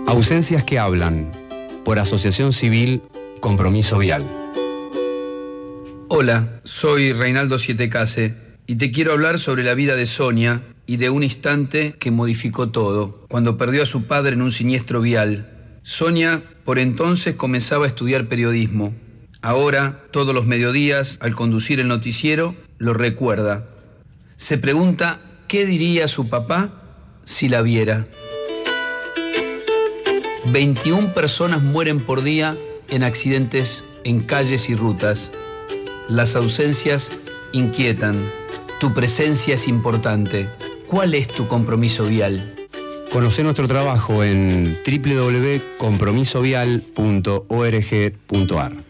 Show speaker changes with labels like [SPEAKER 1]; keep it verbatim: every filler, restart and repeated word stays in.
[SPEAKER 1] Ausencias que hablan, por Asociación Civil Compromiso Vial.
[SPEAKER 2] Hola, soy Reinaldo Sietecase y te quiero hablar sobre la vida de Sonia y de un instante que modificó todo, cuando perdió a su padre en un siniestro vial. Sonia, por entonces, comenzaba a estudiar periodismo. Ahora, todos los mediodías, al conducir el noticiero, lo recuerda. Se pregunta qué diría su papá si la viera. veintiuna personas mueren por día en accidentes en calles y rutas. Las ausencias inquietan. Tu presencia es importante. ¿Cuál es tu compromiso vial?
[SPEAKER 1] Conocé nuestro trabajo en doble u doble u doble u punto compromiso vial punto org punto ar.